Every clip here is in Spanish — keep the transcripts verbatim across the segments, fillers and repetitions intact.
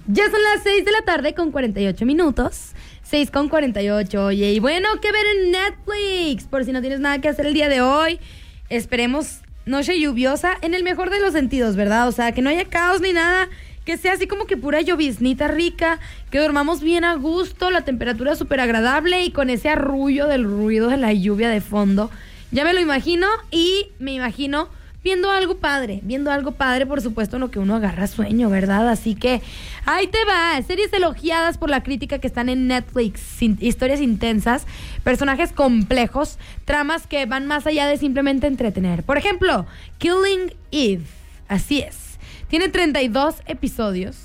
Ya son las seis de la tarde con cuarenta y ocho minutos. seis con cuarenta y ocho, oye. Y bueno, ¿qué ver en Netflix? Por si no tienes nada que hacer el día de hoy. Esperemos noche lluviosa en el mejor de los sentidos, ¿verdad? O sea, que no haya caos ni nada. Que sea así como que pura lloviznita rica. Que dormamos bien a gusto. La temperatura súper agradable. Y con ese arrullo del ruido de la lluvia de fondo. Ya me lo imagino. Y me imagino viendo algo padre, viendo algo padre, por supuesto, en lo que uno agarra sueño, ¿verdad? Así que ahí te va, series elogiadas por la crítica que están en Netflix, sin, historias intensas, personajes complejos, tramas que van más allá de simplemente entretener. Por ejemplo, Killing Eve, así es, tiene treinta y dos episodios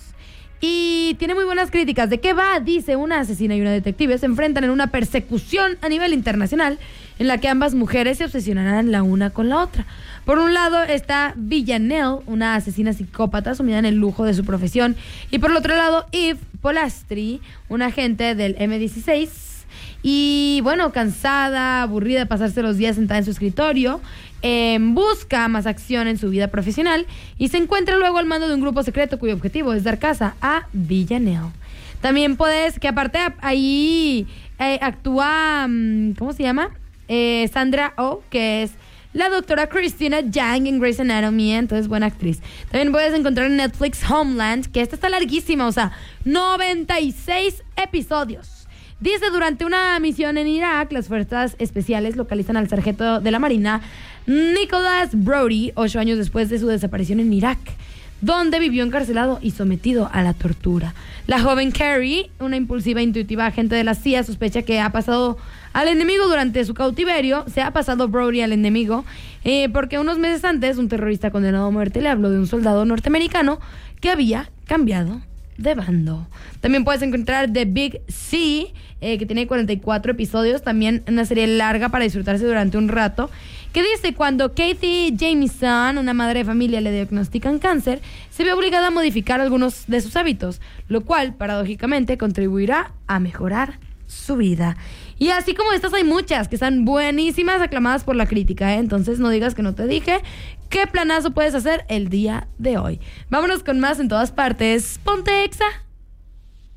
y tiene muy buenas críticas. ¿De qué va? Dice, una asesina y una detective se enfrentan en una persecución a nivel internacional en la que ambas mujeres se obsesionarán la una con la otra. Por un lado está Villanelle, una asesina psicópata sumida en el lujo de su profesión, y por el otro lado Eve Polastri, una agente del eme dieciséis, y bueno, cansada, aburrida de pasarse los días sentada en su escritorio, eh, busca más acción en su vida profesional y se encuentra luego al mando de un grupo secreto cuyo objetivo es dar caza a Villanelle. También puedes, que aparte ahí eh, actúa, ¿cómo se llama? Eh, Sandra Oh, que es la doctora Christina Yang en Grey's Anatomy, entonces buena actriz. También puedes encontrar en Netflix Homeland, que esta está larguísima, o sea, noventa y seis episodios. Dice, durante una misión en Irak, las fuerzas especiales localizan al sargento de la Marina, Nicholas Brody, ocho años después de su desaparición en Irak, donde vivió encarcelado y sometido a la tortura. La joven Carrie, una impulsiva e intuitiva agente de la C I A, sospecha que ha pasado al enemigo durante su cautiverio. Se ha pasado Brody al enemigo eh, porque unos meses antes un terrorista condenado a muerte le habló de un soldado norteamericano que había cambiado de bando. También puedes encontrar The Big C, eh, que tiene cuarenta y cuatro episodios, también una serie larga para disfrutarse durante un rato, que dice, cuando Kathy Jamieson, una madre de familia, le diagnostican cáncer, se ve obligada a modificar algunos de sus hábitos, lo cual, paradójicamente, contribuirá a mejorar su vida. Y así como estas hay muchas que están buenísimas, aclamadas por la crítica, ¿eh? Entonces no digas que no te dije. ¿Qué planazo puedes hacer el día de hoy? Vámonos con más en todas partes. Ponte Exa.